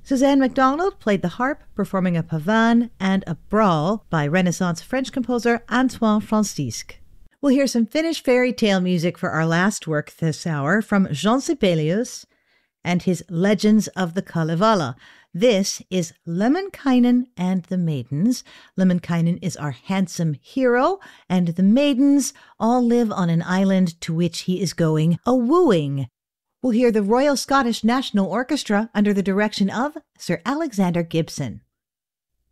Suzanne MacDonald played the harp, performing a pavane and a brawl by Renaissance French composer Antoine Francisque. We'll hear some Finnish fairy tale music for our last work this hour from Jean Sibelius and his Legends of the Kalevala. This is Lemminkainen and the Maidens. Lemminkainen is our handsome hero, and the maidens all live on an island to which he is going a-wooing. We'll hear the Royal Scottish National Orchestra under the direction of Sir Alexander Gibson.